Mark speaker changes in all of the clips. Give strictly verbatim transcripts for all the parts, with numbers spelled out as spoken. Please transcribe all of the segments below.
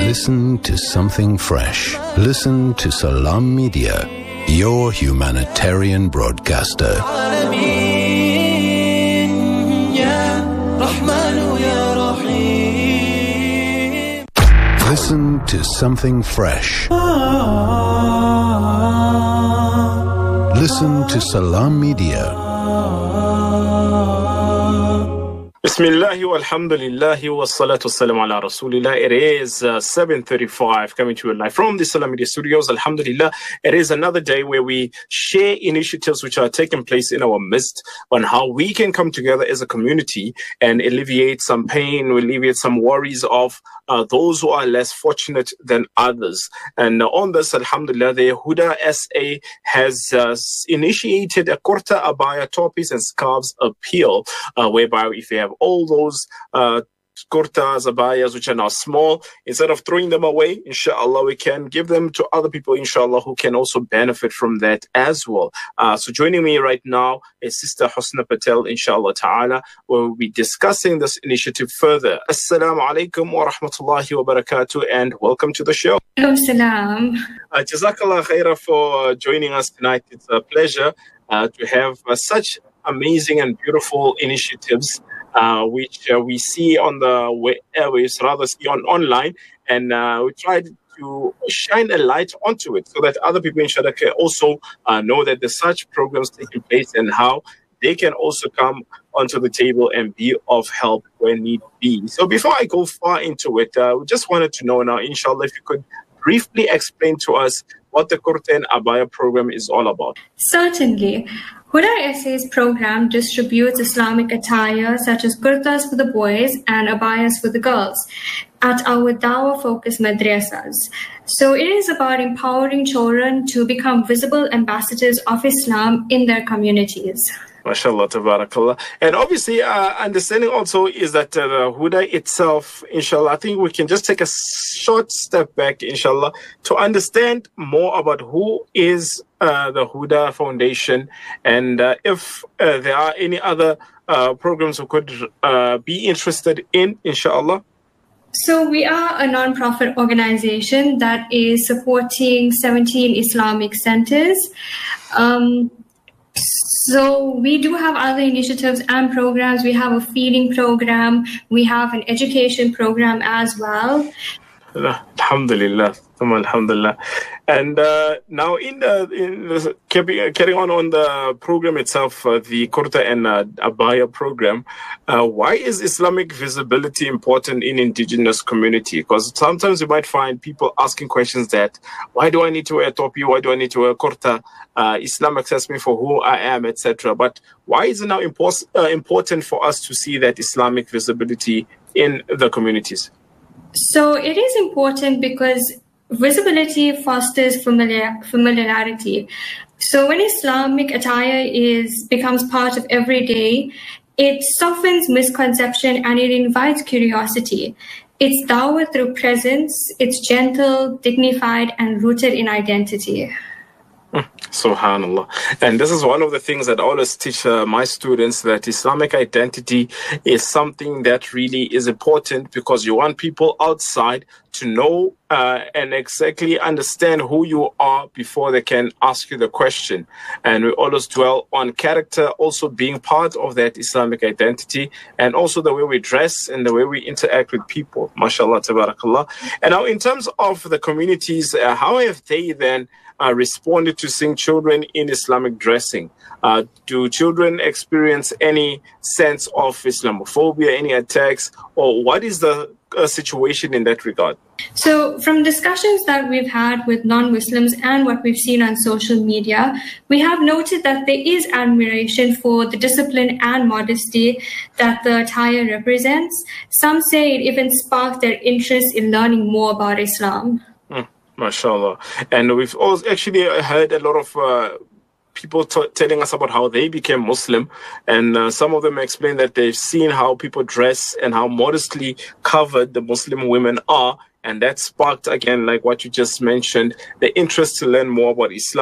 Speaker 1: Listen to something fresh. Listen to Salam Media, your humanitarian broadcaster. Listen to something fresh. Listen to Salam Media.
Speaker 2: Bismillahi walhamdulillahi wa salatu wassalamu ala rasulillah. It is uh, seven thirty-five, coming to you live from the Salam Media Studios. Alhamdulillah, it is another day where we share initiatives which are taking place in our midst on how we can come together as a community and alleviate some pain, alleviate some worries of uh, those who are less fortunate than others. And uh, on this, alhamdulillah, the Huda S A has uh, initiated a kurta, abaya, topis and scarves appeal, uh, whereby if you have all those uh, kurtas, abayas, which are now small, instead of throwing them away, inshallah, we can give them to other people, inshallah, who can also benefit from that as well. Uh, so joining me right now is Sister Husna Patel, inshallah ta'ala, where we'll be discussing this initiative further. Assalamu alaikum wa rahmatullahi wa barakatuh, and welcome to the show.
Speaker 3: Salam.
Speaker 2: Uh, Jazakallah khairah for joining us tonight. It's a pleasure uh, to have uh, such amazing and beautiful initiatives Uh, which uh, we see on the airwaves, rather see on online, and uh, we try to shine a light onto it so that other people, inshallah, can also uh, know that there's such programs taking place and how they can also come onto the table and be of help when need be. So before I go far into it, uh, we just wanted to know now, inshallah, if you could briefly explain to us what the Kurta and Abaya program is all about.
Speaker 3: Certainly. Huda S A's program distributes Islamic attire such as kurtas for the boys and abayas for the girls at our dawah-focused madrasas. So it is about empowering children to become visible ambassadors of Islam in their communities.
Speaker 2: MashaAllah, tabarakallah. And obviously, uh, understanding also is that uh, the Huda itself, inshallah, I think we can just take a short step back, inshallah, to understand more about who is uh, the Huda Foundation, and uh, if uh, there are any other uh, programs we could uh, be interested in, inshallah.
Speaker 3: So we are a non-profit organization that is supporting seventeen Islamic centers. Um, So we do have other initiatives and programs. We have a feeding program. We have an education program as well.
Speaker 2: Alhamdulillah. Alhamdulillah. And uh, now in the, in the carrying on on the program itself, uh, the Kurta and uh, Abaya program, uh, why is Islamic visibility important in indigenous community? Because sometimes you might find people asking questions that, why do I need to wear a topi? Why do I need to wear Kurta? Uh, Islam accepts me for who I am, et cetera. But why is it now impos- uh, important for us to see that Islamic visibility in the communities?
Speaker 3: So it is important because visibility fosters familiar, familiarity. So when Islamic attire is becomes part of every day, it softens misconception and it invites curiosity. It's dawah through presence, it's gentle, dignified, and rooted in identity.
Speaker 2: Subhanallah. And this is one of the things that I always teach uh, my students, that Islamic identity is something that really is important, because you want people outside to know uh, and exactly understand who you are before they can ask you the question. And we always dwell on character also being part of that Islamic identity, and also the way we dress and the way we interact with people. MashaAllah, tabarakallah. And now in terms of the communities, uh, how have they then Uh, responded to seeing children in Islamic dressing? Uh, do children experience any sense of Islamophobia, any attacks, or what is the uh, situation in that regard?
Speaker 3: So from discussions that we've had with non-Muslims and what we've seen on social media, we have noted that there is admiration for the discipline and modesty that the attire represents. Some say it even sparked their interest in learning more about Islam.
Speaker 2: Mm. MashaAllah. And we've also actually heard a lot of uh, people t- telling us about how they became Muslim. And uh, some of them explain that they've seen how people dress and how modestly covered the Muslim women are. And that sparked, again, like what you just mentioned, the interest to learn more about Islam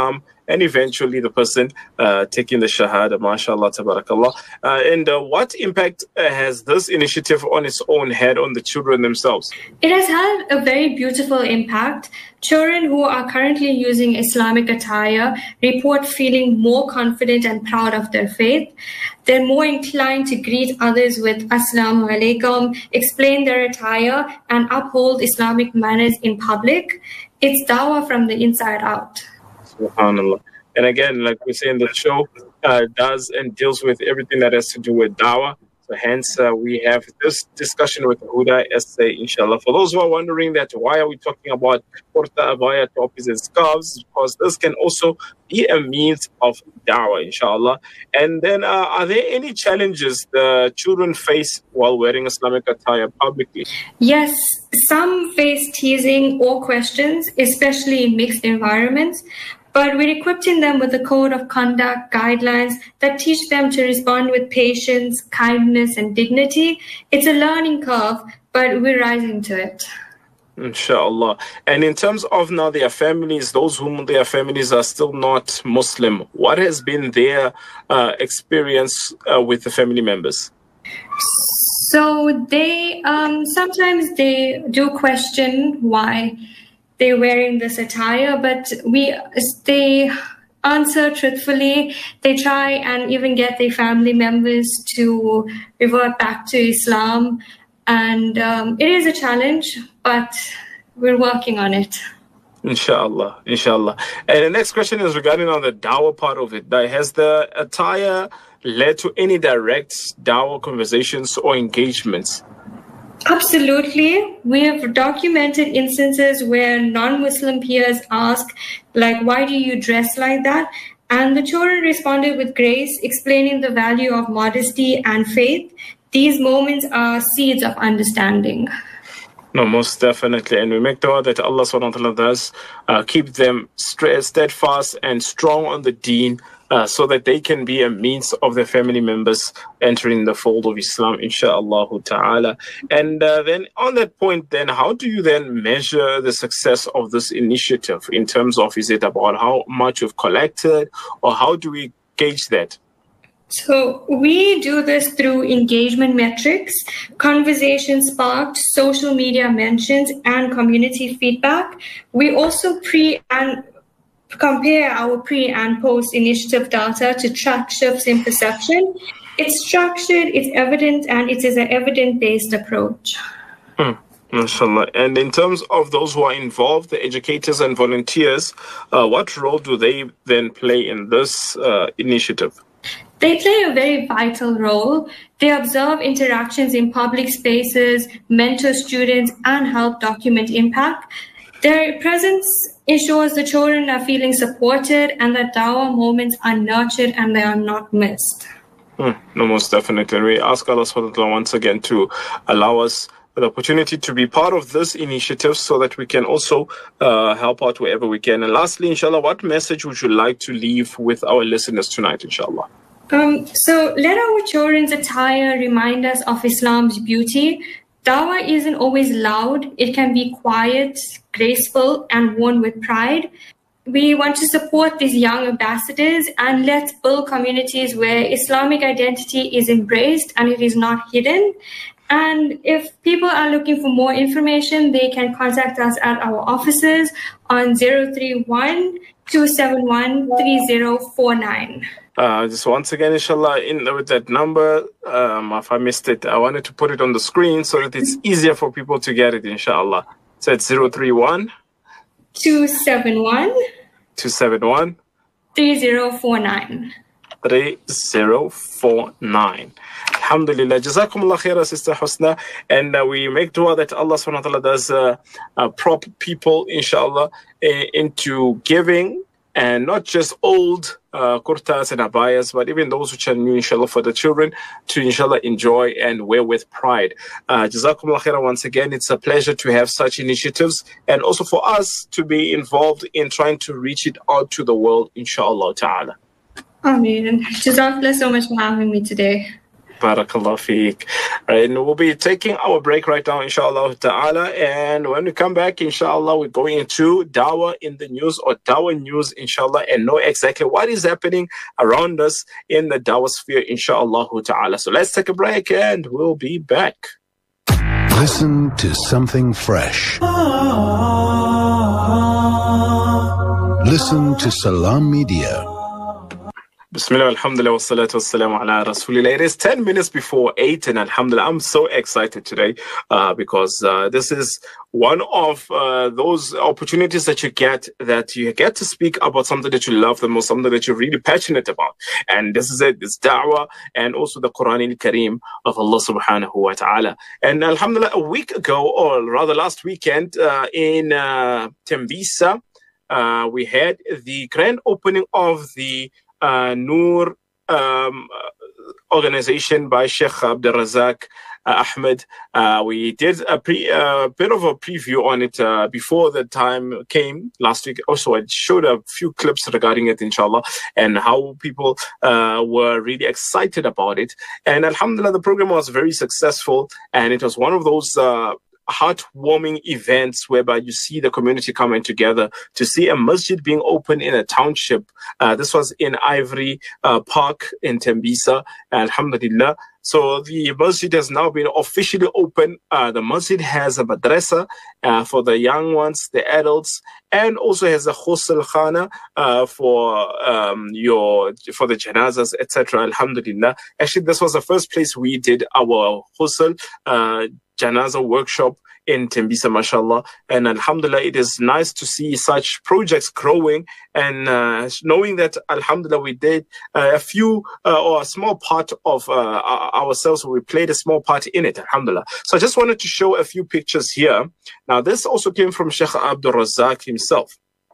Speaker 2: and eventually the person uh, taking the Shahada, mashallah, tabarakallah. Uh, and uh, what impact uh, has this initiative on its own had on the children themselves?
Speaker 3: It has had a very beautiful impact. Children who are currently using Islamic attire report feeling more confident and proud of their faith. They're more inclined to greet others with Assalamu alaikum, explain their attire, and uphold Islamic manners in public. It's dawah from the inside out.
Speaker 2: SubhanAllah. And again, like we say in the show, uh, does and deals with everything that has to do with dawah. So hence, uh, we have this discussion with the Huda essay, inshallah. For those who are wondering that why are we talking about kurta, abaya, topis, and scarves, because this can also be a means of da'wah, inshallah. And then, uh, are there any challenges the children face while wearing Islamic attire publicly?
Speaker 3: Yes, some face teasing or questions, especially in mixed environments. But we're equipping them with a code of conduct guidelines that teach them to respond with patience, kindness, and dignity. It's a learning curve, but we're rising to it.
Speaker 2: Inshallah. And in terms of now their families, those whom their families are still not Muslim, what has been their uh, experience uh, with the family members?
Speaker 3: So they um, sometimes they do question why they're wearing this attire, but we they answer truthfully. They try and even get their family members to revert back to Islam. And um, it is a challenge, but we're working on it.
Speaker 2: Inshallah, inshallah. And the next question is regarding on the dawah part of it. Has the attire led to any direct dawah conversations or engagements?
Speaker 3: Absolutely. We have documented instances where non-Muslim peers ask, like, why do you dress like that? And the children responded with grace, explaining the value of modesty and faith. These moments are seeds of understanding.
Speaker 2: No, most definitely. And we make dua that Allah subhanahu wa ta'ala does uh, keep them steadfast and strong on the deen, uh, so that they can be a means of their family members entering the fold of Islam, insha'Allah ta'ala. And uh, then on that point, then how do you then measure the success of this initiative in terms of, is it about how much you've collected, or how do we gauge that?
Speaker 3: So we do this through engagement metrics, conversation sparked, social media mentions, and community feedback. We also pre and compare our pre and post initiative data to track shifts in perception. It's structured, it's evident, and it is an evidence-based approach.
Speaker 2: Hmm. MashaAllah. And in terms of those who are involved, the educators and volunteers, uh, what role do they then play in this uh, initiative?
Speaker 3: They play a very vital role. They observe interactions in public spaces, mentor students, and help document impact. Their presence ensures the children are feeling supported and that dawah moments are nurtured and they are not missed.
Speaker 2: Hmm, no, most definitely. We ask Allah subhanahu wa ta'ala once again to allow us the opportunity to be part of this initiative so that we can also uh, help out wherever we can. And lastly, inshallah, what message would you like to leave with our listeners tonight, inshallah?
Speaker 3: Um, so let our children's attire remind us of Islam's beauty. Dawah isn't always loud. It can be quiet, graceful, and worn with pride. We want to support these young ambassadors and let's build communities where Islamic identity is embraced and it is not hidden. And if people are looking for more information, they can contact us at our offices on zero three one, two seven one, three zero four nine.
Speaker 2: Uh, just once again, inshallah, in with that number, um, if I missed it, I wanted to put it on the screen so that it's easier for people to get it, inshallah. So it's zero three one,
Speaker 3: two seven one,
Speaker 2: two seven one,
Speaker 3: three zero four nine.
Speaker 2: three zero four nine. Alhamdulillah. Jazakumullah khaira, Sister Husna. And uh, we make dua that Allah subhanahu wa ta'ala does uh, uh, prop people, inshallah, uh, into giving, and not just old uh, kurtas and abayas, but even those which are new, inshallah, for the children to, inshallah, enjoy and wear with pride. Uh, Jazakumullah khaira once again. It's a pleasure to have such initiatives and also for us to be involved in trying to reach it out to the world, inshallah ta'ala.
Speaker 3: Ameen. Jazakallah so much for having me today.
Speaker 2: Barakallah feek. And we'll be taking our break right now, inshallah ta'ala. And when we come back, inshallah, we're going into Dawah in the news or Dawah news, inshallah, and know exactly what is happening around us in the Dawah sphere, inshallah ta'ala. So let's take a break and we'll be back.
Speaker 1: Listen to something fresh. Listen to Salam Media.
Speaker 2: Bismillah, alhamdulillah, wa salatu wa salamu ala rasulillah. It is ten minutes before eight, and alhamdulillah, I'm so excited today uh, because uh, this is one of uh, those opportunities that you get, that you get to speak about something that you love the most, something that you're really passionate about. And this is it, this da'wah, and also the Quran al-Kareem of Allah subhanahu wa ta'ala. And alhamdulillah, a week ago, or rather last weekend, uh, in uh, Tembisa, uh, we had the grand opening of the Uh, Noor um, organization by Sheikh Abdul Razak uh, Ahmed. Uh, we did a pre, uh, bit of a preview on it uh, before the time came last week. Also, I showed a few clips regarding it, inshallah, and how people uh, were really excited about it. And alhamdulillah, the program was very successful, and it was one of those uh, heartwarming events whereby you see the community coming together to see a masjid being opened in a township. Uh, this was in Ivory uh, Park in Tembisa, alhamdulillah. So the masjid has now been officially opened. Uh, the masjid has a madrasa uh, for the young ones, the adults, and also has a ghusl khana uh, for um, your for the janazas, et cetera. Alhamdulillah. Actually, this was the first place we did our ghusl uh, janaza workshop in Tembisa, mashallah. And alhamdulillah, it is nice to see such projects growing, and uh, knowing that alhamdulillah we did uh, a few uh, or a small part of uh, ourselves, we played a small part in it, alhamdulillah. So I just wanted to show a few pictures here. Now this also came from Sheikh Abdul Razak himself.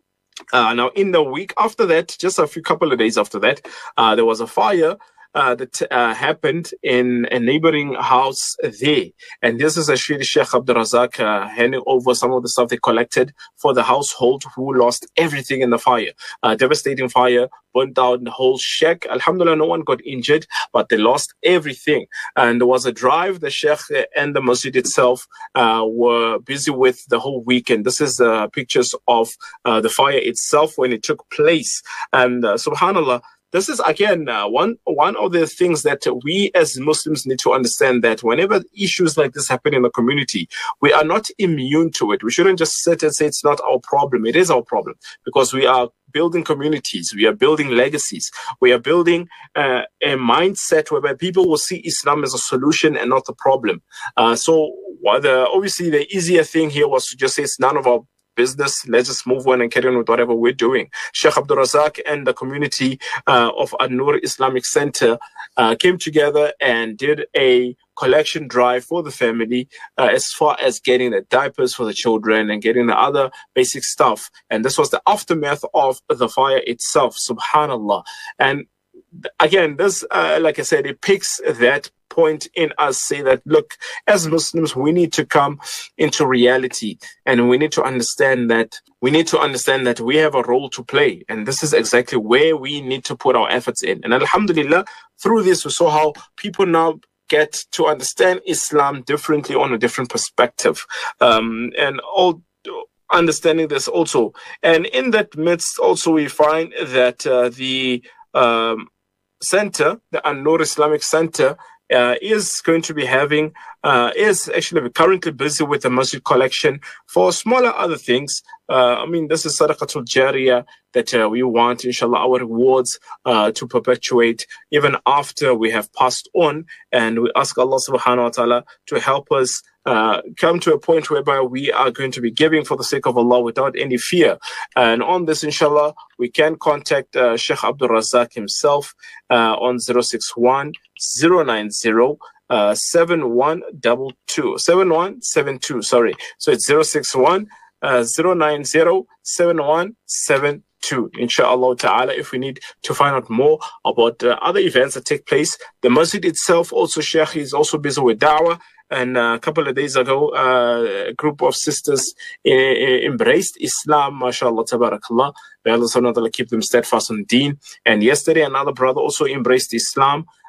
Speaker 2: Uh, now in the week after that, just a few couple of days after that, uh, there was a fire Uh, that uh, happened in a neighboring house there. And this is actually Sheikh Abdul Razak uh, handing over some of the stuff they collected for the household who lost everything in the fire. Uh, devastating fire, burnt down the whole shack. Alhamdulillah, no one got injured, but they lost everything. And there was a drive the Sheikh and the masjid itself uh, were busy with the whole weekend. This is the uh, pictures of uh, the fire itself when it took place. And uh, subhanallah, this is, again, uh, one one of the things that we as Muslims need to understand, that whenever issues like this happen in the community, we are not immune to it. We shouldn't just sit and say it's not our problem. It is our problem, because we are building communities. We are building legacies. We are building uh, a mindset whereby people will see Islam as a solution and not a problem. Uh, so while the, obviously the easier thing here was to just say it's none of our business, let's just move on and carry on with whatever we're doing. Sheikh Abdul Razak and the community uh, of An-Nur Islamic Center uh, came together and did a collection drive for the family uh, as far as getting the diapers for the children and getting the other basic stuff. And this was the aftermath of the fire itself, subhanallah. And again, this, uh, like I said, it picks that point in us, say that, look, as Muslims, we need to come into reality, and we need to understand that we need to understand that we have a role to play, and this is exactly where we need to put our efforts in. And alhamdulillah, through this, we saw how people now get to understand Islam differently, on a different perspective, um, and all understanding this also. And in that midst, also, we find that uh, the um, center, the An-Nur Islamic Center, Uh, is going to be having, uh, is actually currently busy with the masjid collection for smaller other things. Uh, I mean, this is Sadaqatul Jariyah that uh, we want, inshallah, our rewards uh, to perpetuate even after we have passed on. And we ask Allah subhanahu wa ta'ala to help us uh, come to a point whereby we are going to be giving for the sake of Allah without any fear. And on this, inshallah, we can contact uh, Sheikh Abdul Razak himself uh, on zero six one, zero nine zero, uh, seven one two two, seven one seven two, sorry. So it's zero six one, zero nine zero, seven one seven two, inshallah ta'ala, if we need to find out more about uh, other events that take place. The masjid itself also, Sheikh is also busy with da'wah. And uh, a couple of days ago, uh, a group of sisters uh, embraced Islam, mashallah, tabarakallah. May Allah subhanahu wa ta'ala keep them steadfast on deen. And yesterday, another brother also embraced Islam.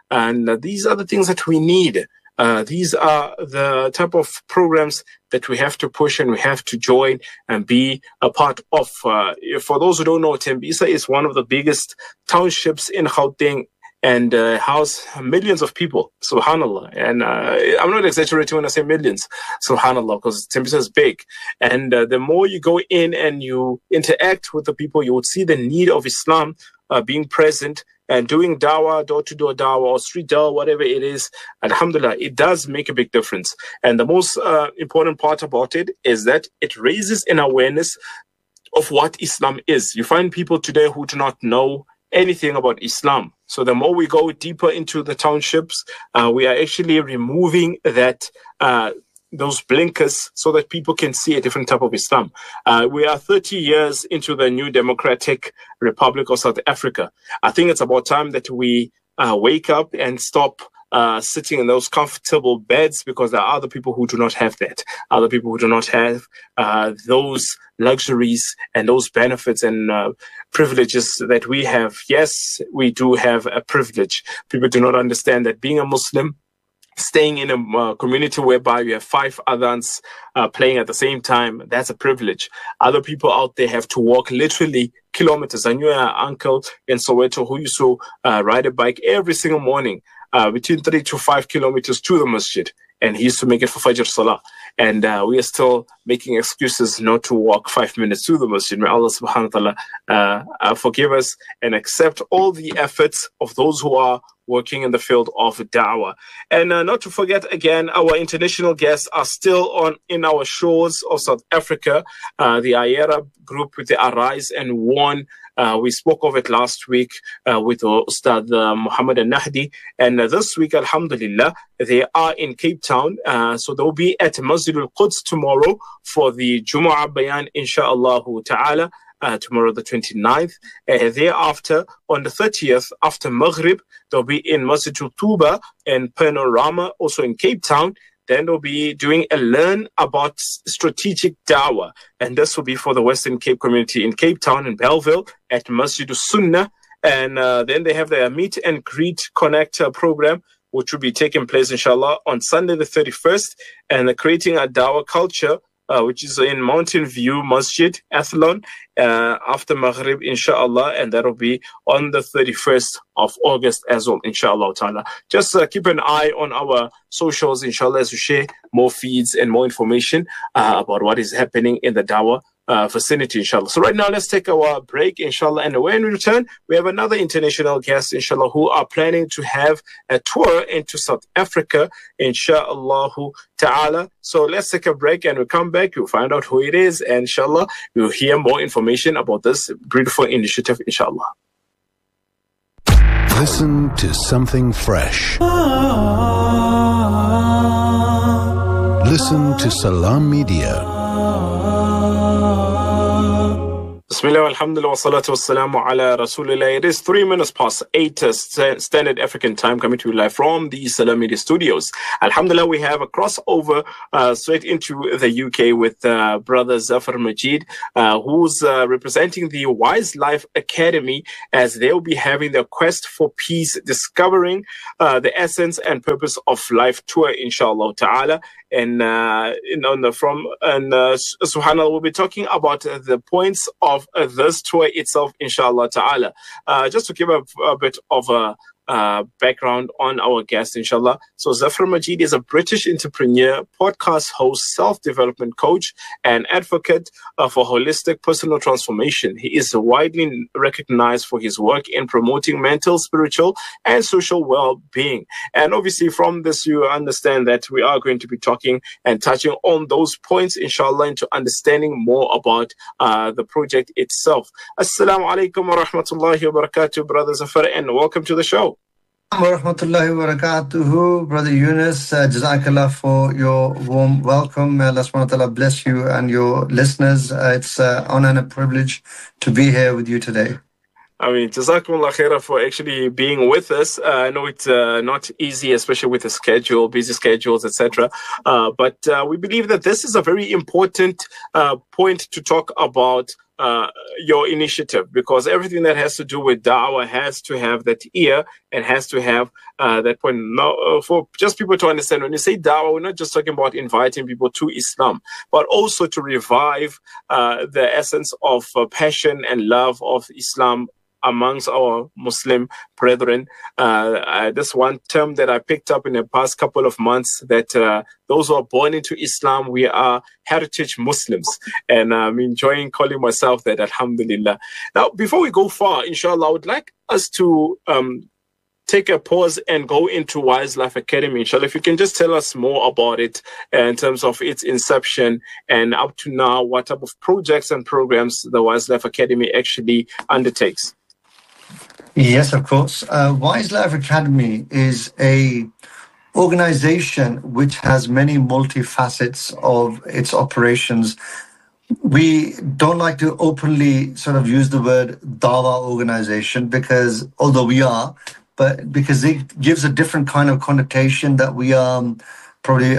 Speaker 2: And uh, these are the things that we need. Uh, these are the type of programs that we have to push and we have to join and be a part of. Uh, for those who don't know, Tembisa is one of the biggest townships in Gauteng and uh, house millions of people, subhanAllah. And uh, I'm not exaggerating when I say millions, subhanAllah, because Tembisa is big. And uh, the more you go in and you interact with the people, you would see the need of Islam uh, being present and doing dawah, door-to-door dawah, or street dawah, whatever it is. Alhamdulillah, it does make a big difference. And the most uh, important part about it is that it raises an awareness of what Islam is. You find people today who do not know anything about Islam. So the more we go deeper into the townships, uh, we are actually removing that uh, those blinkers so that people can see a different type of Islam. Uh, we are thirty years into the new Democratic Republic of South Africa. I think it's about time that we uh, wake up and stop uh, sitting in those comfortable beds, because there are other people who do not have that. Other people who do not have uh, those luxuries and those benefits and uh, privileges that we have. Yes, we do have a privilege. People do not understand that being a Muslim, staying in a uh, community whereby you have five adhans uh, playing at the same time, that's a privilege. Other people out there have to walk literally kilometers. I knew an uncle in Soweto who used to uh, ride a bike every single morning uh, between three to five kilometers to the masjid. And he used to make it for Fajr Salah. And uh, we are still making excuses not to walk five minutes to the masjid. May Allah subhanahu wa ta'ala uh, uh, forgive us and accept all the efforts of those who are working in the field of da'wah. And uh, not to forget, again, our international guests are still on in our shores of South Africa. Uh, the Ayera group with the Arise and Warn. Uh, we spoke of it last week uh, with uh, Ustad uh, Muhammad al-Nahdi. And uh, this week, alhamdulillah, they are in Cape Town. Uh, so they'll be at Masjid al-Quds tomorrow for the Jumu'ah Bayan, insha'Allah ta'ala. Uh, tomorrow the twenty-ninth. Uh, thereafter, on the thirtieth, after Maghrib, they'll be in Masjid al-Tuba and Panorama, also in Cape Town. Then they'll be doing a learn about strategic dawah. And this will be for the Western Cape community in Cape Town and Belleville at Masjid al-Sunnah. And uh, then they have their meet and greet connector program, which will be taking place, inshallah, on Sunday the thirty-first. And uh, creating a dawah culture, Uh, which is in Mountain View Masjid, Athlone, uh, after Maghrib, inshallah, and that'll be on the thirty-first of August as well, inshallah ta'ala. Just uh, keep an eye on our socials, inshallah, as we share more feeds and more information uh, about what is happening in the Dawah uh, vicinity, inshallah. So right now, let's take our break, inshallah, and when we return, we have another international guest, inshallah, who are planning to have a tour into South Africa, inshallah ta'ala. So let's take a break and we'll come back. You'll find out who it is, and inshallah, you'll hear more information about this beautiful initiative, inshallah.
Speaker 1: Listen to something fresh. Listen to Salam Media.
Speaker 2: Bismillah, alhamdulillah, wa salatu wa salamu ala rasulillah. It is three minutes past eight uh, st- standard African time, coming to you live from the Salam Media studios. Alhamdulillah, we have a crossover uh, straight into the U K with uh, brother Zafar Majid, uh, who's uh, representing the Wise Life Academy, as they'll be having their Quest for Peace, discovering uh, the essence and purpose of life tour, inshallah ta'ala. And uh, you know, the, from and uh, subhanallah, we'll be talking about uh, the points of uh, this tour itself, inshallah ta'ala. Uh, just to give a, a bit of a uh, background on our guest, inshallah. So Zafar Majid is a British entrepreneur, podcast host, self-development coach, and advocate uh, for holistic personal transformation. He is widely recognized for his work in promoting mental, spiritual, and social well-being. And obviously from this, you understand that we are going to be talking and touching on those points, inshallah, into understanding more about uh, the project itself. Assalamu alaikum wa rahmatullahi wa barakatuh, Brother Zafar, and welcome to the show.
Speaker 4: Wa rahmatullahi wa barakatuhu, Brother Yunus. Uh, Jazakallah for your warm welcome. May Allah subhanahu wa ta'ala bless you and your listeners. Uh, it's an honor and a privilege to be here with you today.
Speaker 2: I mean, Jazakumullah khairah for actually being with us. Uh, I know it's uh, not easy, especially with the schedule, busy schedules, et cetera. Uh, but uh, we believe that this is a very important uh, point to talk about uh, your initiative, because everything that has to do with da'wah has to have that ear and has to have uh, that point. Now, uh, for just people to understand, when you say da'wah, we're not just talking about inviting people to Islam, but also to revive uh, the essence of uh, passion and love of Islam amongst our Muslim brethren. Uh, uh, this one term that I picked up in the past couple of months, that uh, those who are born into Islam, we are heritage Muslims. And I'm enjoying calling myself that, alhamdulillah. Now, before we go far, inshallah, I would like us to um, take a pause and go into Wise Life Academy, inshallah. If you can just tell us more about it uh, in terms of its inception and up to now, what type of projects and programs the Wise Life Academy actually undertakes.
Speaker 4: Yes, of course. Uh, Wise Life Academy is a organization which has many multifacets of its operations. We don't like to openly sort of use the word Dawa organization, because although we are, but because it gives a different kind of connotation that we are probably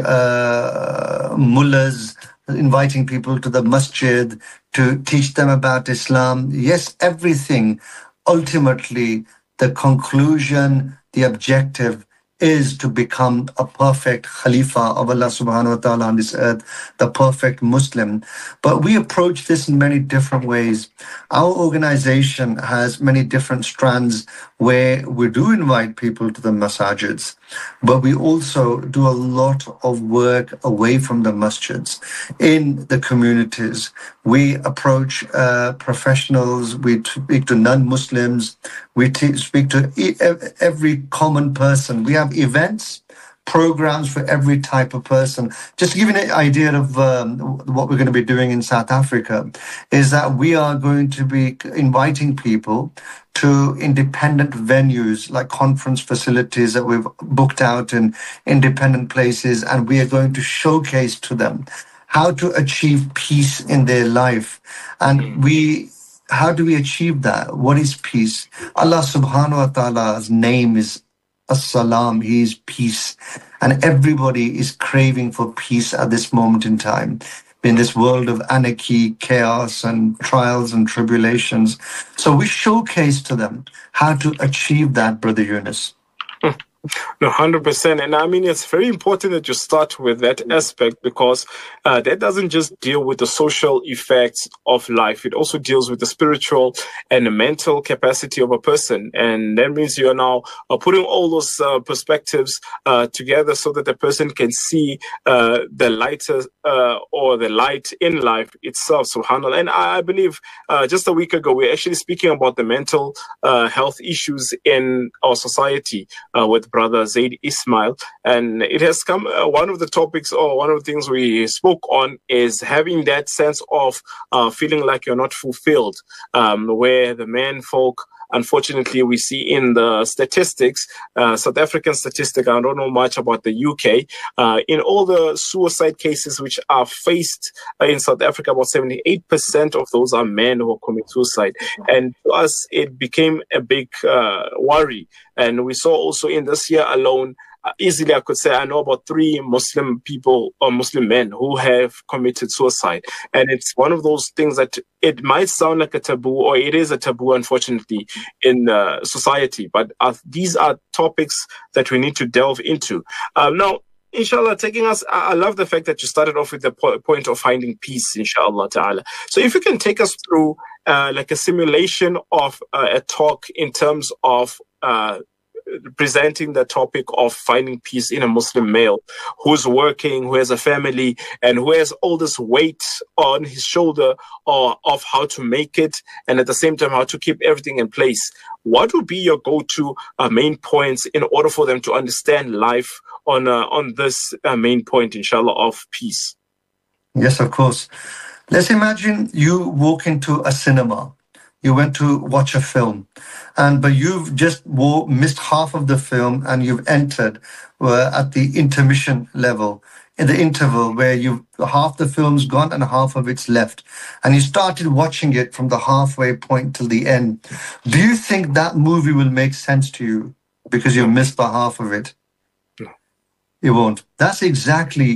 Speaker 4: uh, mullahs inviting people to the masjid to teach them about Islam. Yes, everything. Ultimately, the conclusion, the objective is to become a perfect Khalifa of Allah subhanahu wa ta'ala on this earth, the perfect Muslim. But we approach this in many different ways. Our organization has many different strands where we do invite people to the masajids, but we also do a lot of work away from the masjids in the communities. We approach uh, professionals, we speak to non-Muslims, we t- speak to e- every common person. We have events, programs for every type of person. Just to give you an idea of um, what we're going to be doing in South Africa, is that we are going to be inviting people to independent venues like conference facilities that we've booked out in independent places, and we are going to showcase to them how to achieve peace in their life. And we, how do we achieve that? What is peace? Allah subhanahu wa ta'ala's name is As-Salam, he is peace. And everybody is craving for peace at this moment in time, in this world of anarchy, chaos, and trials and tribulations. So we showcase to them how to achieve that, Brother Yunus.
Speaker 2: No, one hundred percent. And I mean, it's very important that you start with that aspect, because uh, that doesn't just deal with the social effects of life. It also deals with the spiritual and the mental capacity of a person. And that means you're now uh, putting all those uh, perspectives uh, together so that the person can see uh, the lighter uh, or the light in life itself, subhanAllah. And I, I believe uh, just a week ago, we we're actually speaking about the mental uh, health issues in our society uh, with Brother Zaid Ismail, and it has come, uh, one of the topics or one of the things we spoke on is having that sense of uh, feeling like you're not fulfilled, um, where the men folk, unfortunately, we see in the statistics, uh, South African statistic, I don't know much about the U K, uh, in all the suicide cases which are faced uh, in South Africa, about seventy-eight percent of those are men who commit suicide. And to us, it became a big uh, worry. And we saw also in this year alone, Uh, easily I could say I know about three Muslim people or Muslim men who have committed suicide. And it's one of those things that it might sound like a taboo, or it is a taboo, unfortunately, in uh, society. But uh, these are topics that we need to delve into. Uh, now, inshallah, taking us, I love the fact that you started off with the po- point of finding peace, inshallah ta'ala. So if you can take us through uh, like a simulation of uh, a talk in terms of uh, presenting the topic of finding peace in a Muslim male who's working, who has a family, and who has all this weight on his shoulder or of how to make it, and at the same time how to keep everything in place. What would be your go-to uh, main points in order for them to understand life on uh, on this uh, main point, inshallah, of peace?
Speaker 4: Yes, of course. Let's imagine you walk into a cinema. You went to watch a film, and but you've just wo- missed half of the film, and you've entered uh, at the intermission level, in the interval where you half the film's gone and half of it's left, and you started watching it from the halfway point till the end. Do you think that movie will make sense to you because you've missed the half of it?
Speaker 2: No.
Speaker 4: It won't. That's exactly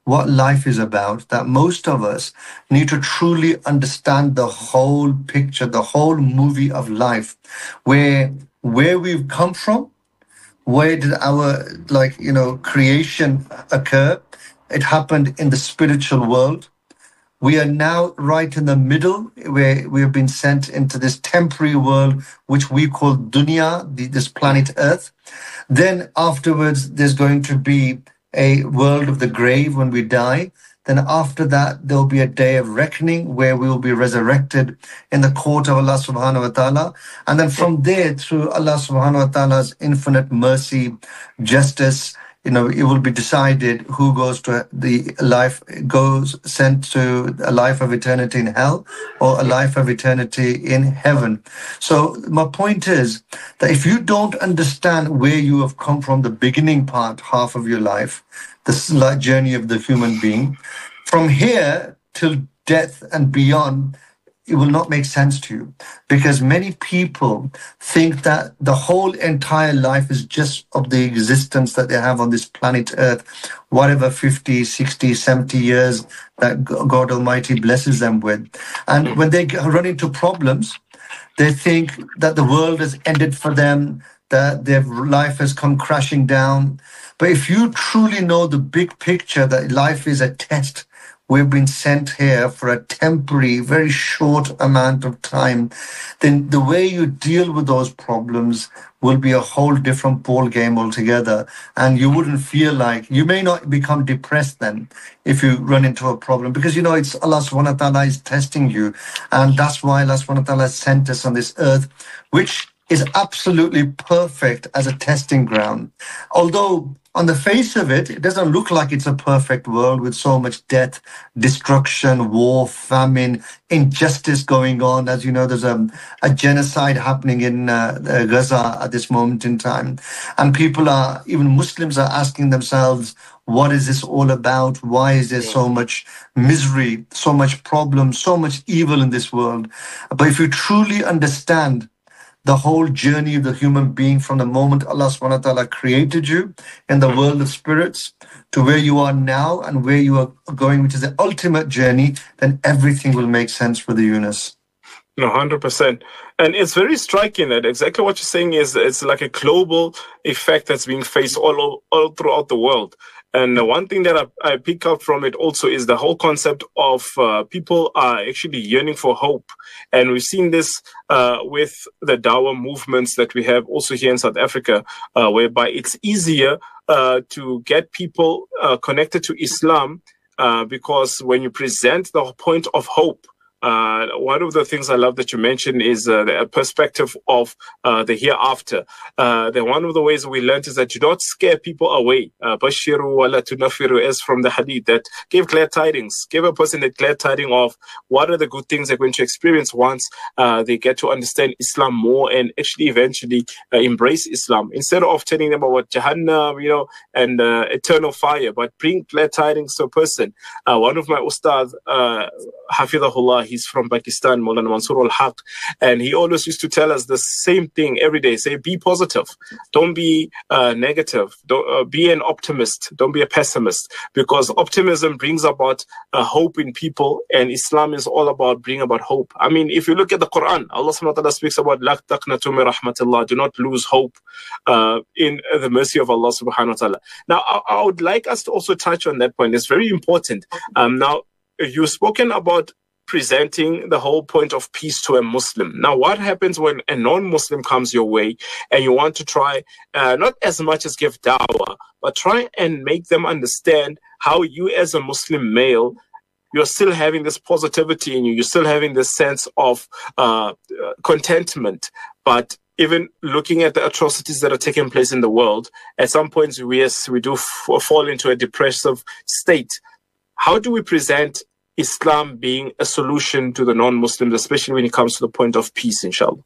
Speaker 4: what life is about, that most of us need to truly understand the whole picture, the whole movie of life, where where we've come from, where did our, like, you know, creation occur? It happened in the spiritual world. We are now right in the middle, where we have been sent into this temporary world, which we call dunya, the, this planet Earth. Then afterwards, there's going to be a world of the grave when we die. Then after that, there will be a day of reckoning where we will be resurrected in the court of Allah subhanahu wa ta'ala. And then from there, through Allah subhanahu wa ta'ala's infinite mercy, justice, you know, it will be decided who goes to the life, goes sent to a life of eternity in hell or a life of eternity in heaven. So my point is that if you don't understand where you have come from, the beginning part, half of your life, the journey of the human being, from here till death and beyond, it will not make sense to you, because many people think that the whole entire life is just of the existence that they have on this planet Earth, whatever fifty, sixty, seventy years that God Almighty blesses them with. And when they run into problems, they think that the world has ended for them, that their life has come crashing down. But if you truly know the big picture, that life is a test, we've been sent here for a temporary, very short amount of time, then the way you deal with those problems will be a whole different ball game altogether. And you wouldn't feel like, you may not become depressed then if you run into a problem, because, you know, it's Allah subhanahu wa ta'ala is testing you. And that's why Allah subhanahu wa ta'ala sent us on this earth, which is absolutely perfect as a testing ground. Although on the face of it, it doesn't look like it's a perfect world with so much death, destruction, war, famine, injustice going on. As you know, there's a, a genocide happening in uh, Gaza at this moment in time. And people are, even Muslims are asking themselves, what is this all about? Why is there so much misery, so much problem, so much evil in this world? But if you truly understand the whole journey of the human being from the moment Allah subhanahu wa ta'ala created you in the world of spirits to where you are now and where you are going, which is the ultimate journey, then everything will make sense for the Yunus.
Speaker 2: No, one hundred percent. And it's very striking that exactly what you're saying is it's like a global effect that's being faced all, all throughout the world. And the one thing that I, I pick up from it also is the whole concept of uh, people are actually yearning for hope. And we've seen this uh, with the Dawah movements that we have also here in South Africa, uh, whereby it's easier uh, to get people uh, connected to Islam uh, because when you present the point of hope, Uh, one of the things I love that you mentioned is uh, the perspective of uh, the hereafter. Uh, the, one of the ways we learned is that you don't scare people away. Bashiru wala tunafiru, as from the hadith, that give glad tidings. Give a person the glad tidings of what are the good things they're going to experience once uh, they get to understand Islam more and actually eventually uh, embrace Islam. Instead of telling them about Jahannam, you know, and uh, eternal fire, but bring glad tidings to a person. Uh, one of my ustad, uh, Hafidahullah, he's from Pakistan, Maulana Mansoor al-Haq, and he always used to tell us the same thing every day. Say, be positive. Don't be uh, negative. Don't, uh, be an optimist. Don't be a pessimist, because optimism brings about uh, hope in people, and Islam is all about bringing about hope. I mean, if you look at the Quran, Allah subhanahu wa ta'ala speaks about La taqnatu min rahmatillah. Do not lose hope uh, in the mercy of Allah subhanahu wa ta'ala. Now, I, I would like us to also touch on that point. It's very important. Um, now, you've spoken about presenting the whole point of peace to a Muslim. Now, what happens when a non-Muslim comes your way and you want to try, uh, not as much as give da'wah, but try and make them understand how you as a Muslim male, you're still having this positivity in you, you're still having this sense of uh, contentment, but even looking at the atrocities that are taking place in the world, at some points, we, yes, we do f- fall into a depressive state. How do we present Islam being a solution to the non-Muslims, especially when it comes to the point of peace, inshallah?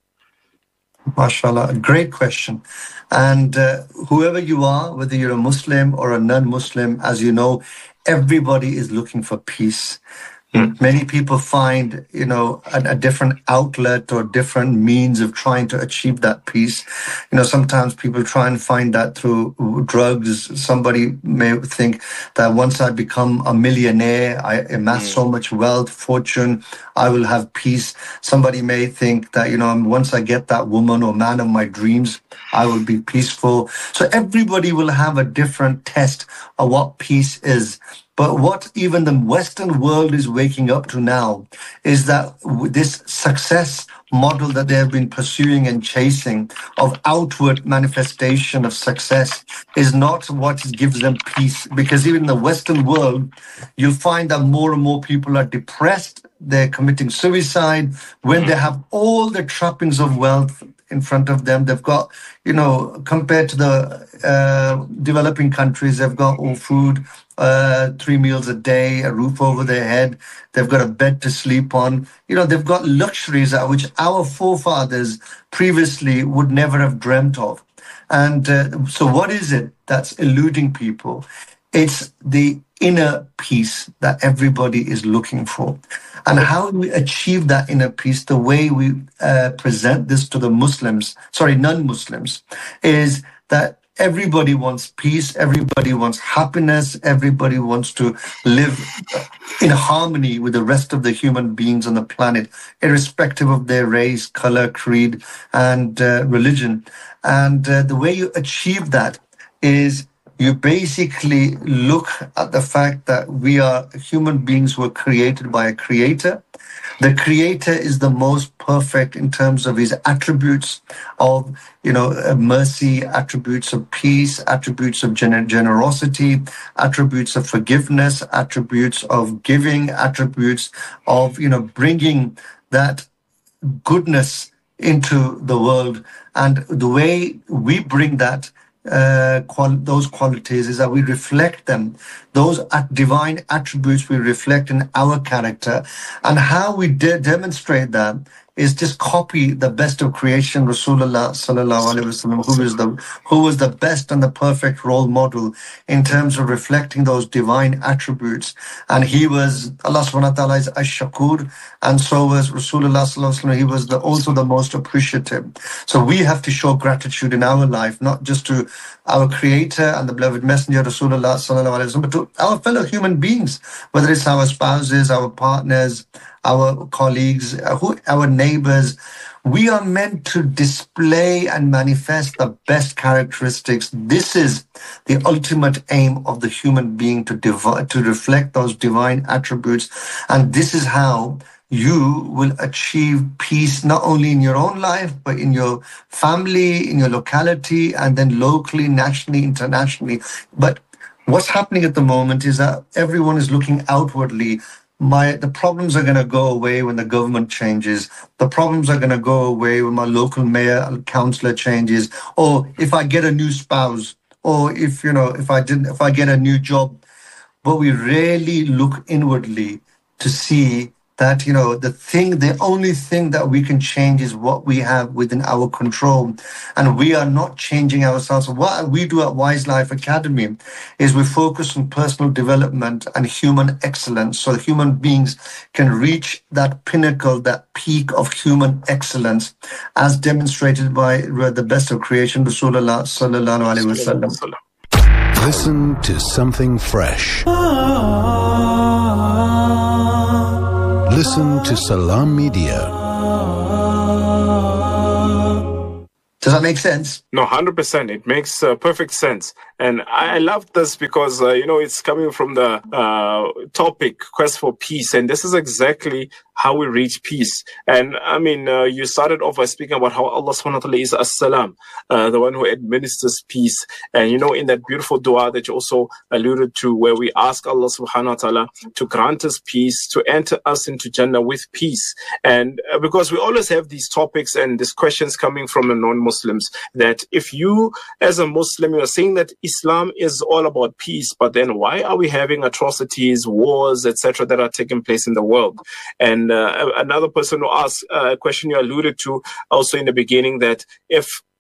Speaker 4: MashaAllah, a great question. And uh, whoever you are, whether you're a Muslim or a non-Muslim, as you know, everybody is looking for peace. Mm. Many people find, you know, a, a different outlet or different means of trying to achieve that peace. You know, sometimes people try and find that through drugs. Somebody may think that once I become a millionaire, I amass mm. so much wealth, fortune, I will have peace. Somebody may think that, you know, once I get that woman or man of my dreams, I will be peaceful. So everybody will have a different test of what peace is. But what even the Western world is waking up to now is that this success model that they have been pursuing and chasing of outward manifestation of success is not what gives them peace. Because even in the Western world, you'll find that more and more people are depressed. They're committing suicide when they have all the trappings of wealth in front of them. They've got, you know, compared to the uh, developing countries, they've got all food, uh, three meals a day, a roof over their head. They've got a bed to sleep on. You know, they've got luxuries which our forefathers previously would never have dreamt of. And uh, so what is it that's eluding people? It's the inner peace that everybody is looking for. And how do we achieve that inner peace? The way we uh, present this to the Muslims, sorry, non-Muslims, is that everybody wants peace, everybody wants happiness, everybody wants to live in harmony with the rest of the human beings on the planet, irrespective of their race, color, creed, and uh, religion. And uh, the way you achieve that is you basically look at the fact that we are human beings who are created by a creator. The creator is the most perfect in terms of his attributes of, you know, mercy, attributes of peace, attributes of gener- generosity, attributes of forgiveness, attributes of giving, attributes of, you know, bringing that goodness into the world. And the way we bring that Uh, qual- those qualities is that we reflect them. Those at divine attributes we reflect in our character. And how we de- demonstrate that is just copy the best of creation, Rasulullah sallallahu alaihi wasallam, who is the who was the best and the perfect role model in terms of reflecting those divine attributes. And he was, Allah subhanahu wa ta'ala is ash-shakur, and so was Rasulullah sallallahu alaihi wasallam. He was the, also the most appreciative. So we have to show gratitude in our life, not just to our creator and the beloved messenger Rasulullah sallallahu alaihi wasallam, but to our fellow human beings, whether it's our spouses, our partners, our colleagues, who, our neighbors. We are meant to display and manifest the best characteristics. This is the ultimate aim of the human being, to div- to reflect those divine attributes. And this is how you will achieve peace, not only in your own life, but in your family, in your locality, and then locally, nationally, internationally. But what's happening at the moment is that everyone is looking outwardly. My the problems are going to go away when the government changes. The problems are going to go away when my local mayor and councillor changes, or if I get a new spouse, or if you know if I didn't if I get a new job. But we rarely look inwardly to see that, you know, the thing, the only thing that we can change is what we have within our control. And we are not changing ourselves. What we do at Wise Life Academy is we focus on personal development and human excellence, so human beings can reach that pinnacle, that peak of human excellence, as demonstrated by the best of creation, Rasulullah sallallahu alaihi wasallam.
Speaker 1: Listen to something fresh. Listen to Salam Media.
Speaker 4: Does that make sense?
Speaker 2: No, one hundred percent. It makes uh, perfect sense. And I, I love this because, uh, you know, it's coming from the uh, topic, Quest for Peace. And this is exactly how we reach peace. And I mean, uh, you started off by speaking about how Allah subhanahu wa ta'ala is as-salam, uh, the one who administers peace. And, you know, in that beautiful dua that you also alluded to, where we ask Allah subhanahu wa ta'ala to grant us peace, to enter us into Jannah with peace. And uh, because we always have these topics and these questions coming from the non-Muslims, that if you as a Muslim, you are saying that Islam is all about peace, but then why are we having atrocities, wars, et cetera, that are taking place in the world? And uh, another person who asked uh, a question you alluded to also in the beginning, that if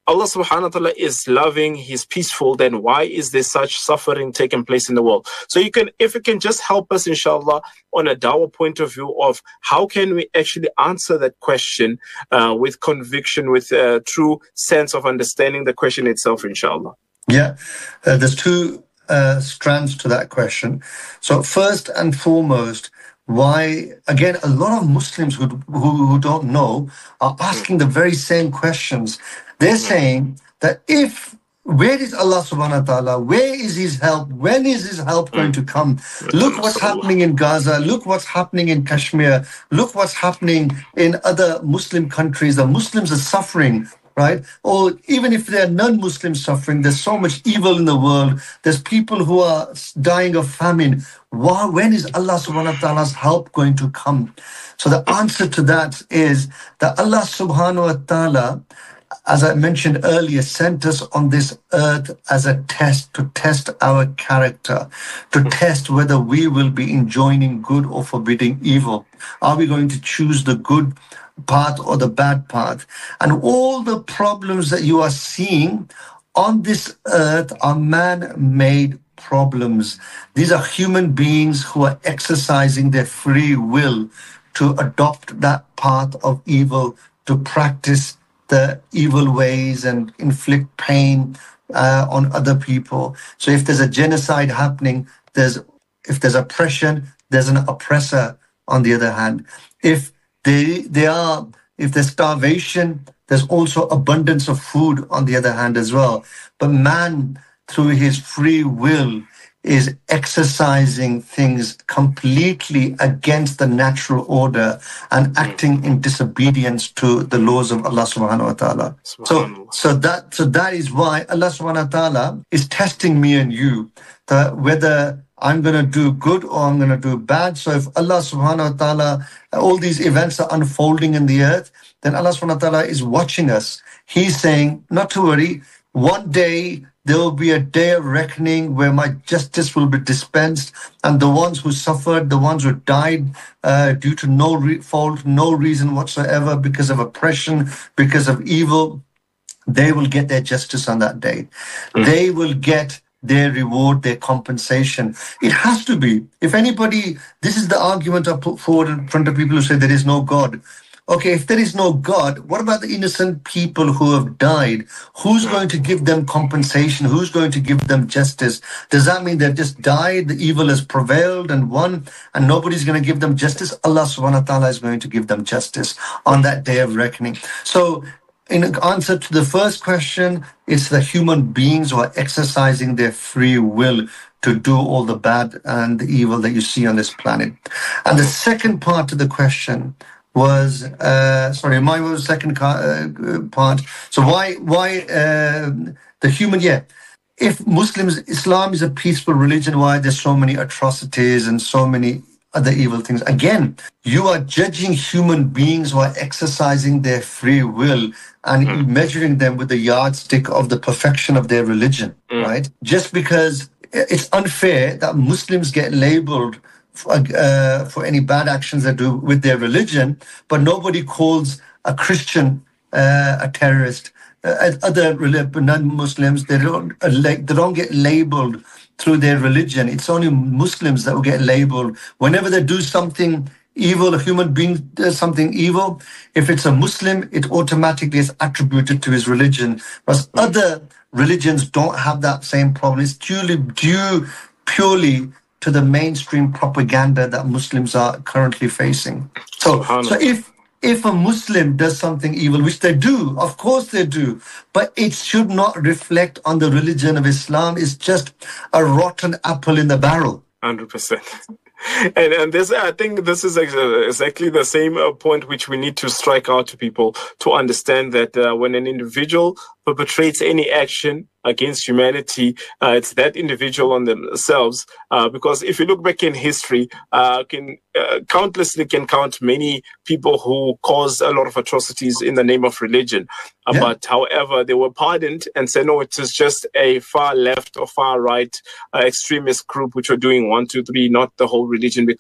Speaker 2: Allah subhanahu wa ta'ala is loving, He's peaceful, then why is there such suffering taking place in the world? So you can, if you can just help us, inshallah, on a dawah point of view of how can we actually answer that question uh, with conviction, with a true sense of understanding the question itself, inshallah.
Speaker 4: Yeah, uh, there's two uh, strands to that question. So first and foremost, why, again, a lot of Muslims who, who, who don't know are asking the very same questions. They're saying that if, where is Allah subhanahu wa ta'ala? Where is His help? When is His help going to come? Look what's happening in Gaza. Look what's happening in Kashmir. Look what's happening in other Muslim countries. The Muslims are suffering, right? Or even if there are non-Muslims suffering, there's so much evil in the world. There's people who are dying of famine. Wow, when is Allah subhanahu wa ta'ala's help going to come? So the answer to that is that Allah subhanahu wa ta'ala, as I mentioned earlier, sent us on this earth as a test, to test our character, to test whether we will be enjoining good or forbidding evil. Are we going to choose the good path or the bad path? And all the problems that you are seeing on this earth are man-made problems. These are human beings who are exercising their free will to adopt that path of evil, to practice the evil ways and inflict pain uh, on other people. So if there's a genocide happening, there's if there's oppression, there's an oppressor on the other hand. If they they are if there's starvation, there's also abundance of food on the other hand as well. But man, through his free will, is exercising things completely against the natural order and acting in disobedience to the laws of Allah subhanahu wa ta'ala. So, so that so that is why Allah subhanahu wa ta'ala is testing me and you, that whether I'm going to do good or I'm going to do bad. So if Allah subhanahu wa ta'ala, all these events are unfolding in the earth, then Allah subhanahu wa ta'ala is watching us. He's saying, not to worry, one day there will be a day of reckoning where my justice will be dispensed, and the ones who suffered, the ones who died uh, due to no re- fault, no reason whatsoever, because of oppression, because of evil, they will get their justice on that day. Mm. They will get their reward, their compensation. It has to be. If anybody, this is the argument I put forward in front of people who say there is no God. Okay, if there is no God, what about the innocent people who have died? Who's going to give them compensation? Who's going to give them justice? Does that mean they've just died, the evil has prevailed and won, and nobody's going to give them justice? Allah subhanahu wa ta'ala is going to give them justice on that day of reckoning. So, in answer to the first question, it's the human beings who are exercising their free will to do all the bad and the evil that you see on this planet. And the second part to the question was, uh, sorry, mine was the second uh, part. So why, why uh, the human, yeah. If Muslims, Islam is a peaceful religion, why there's so many atrocities and so many other evil things? Again, you are judging human beings who are exercising their free will and mm. measuring them with the yardstick of the perfection of their religion, mm. right? Just because it's unfair that Muslims get labeled For, uh, for any bad actions they do with their religion, but nobody calls a Christian uh, a terrorist. Uh, other non-Muslims, they don't uh, like, they don't get labeled through their religion. It's only Muslims that will get labeled. Whenever they do something evil, a human being does something evil, if it's a Muslim, it automatically is attributed to his religion. Whereas other religions don't have that same problem. It's due, due purely to the mainstream propaganda that Muslims are currently facing. So, so if if a Muslim does something evil, which they do, of course they do, but it should not reflect on the religion of Islam. It's just a rotten apple in the barrel.
Speaker 2: one hundred percent. And and this, I think this is exactly the same point which we need to strike out to people to understand that uh, when an individual perpetrates any action against humanity, uh, it's that individual on themselves. Uh, because if you look back in history, uh, can uh, countlessly can count many people who caused a lot of atrocities in the name of religion. Uh, yeah. But however, they were pardoned and said, no, it is just a far left or far right uh, extremist group which are doing one, two, three, not the whole religion.